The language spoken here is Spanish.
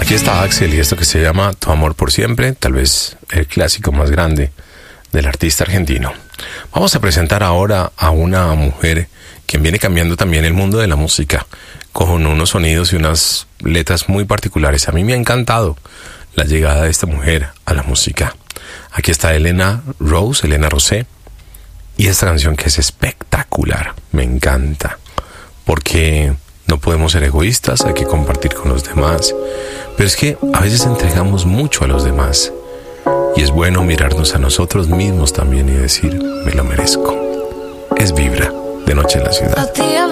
Aquí está Axel y esto que se llama Tu amor por siempre, tal vez el clásico más grande del artista argentino. Vamos a presentar ahora a una mujer quien viene cambiando también el mundo de la música con unos sonidos y unas letras muy particulares. A mí me ha encantado la llegada de esta mujer a la música. Aquí está Elena Rosé, y esta canción que es espectacular, me encanta, porque no podemos ser egoístas, hay que compartir con los demás, pero es que a veces entregamos mucho a los demás y es bueno mirarnos a nosotros mismos también y decir, me lo merezco. Es Vibra, de Noche en la Ciudad.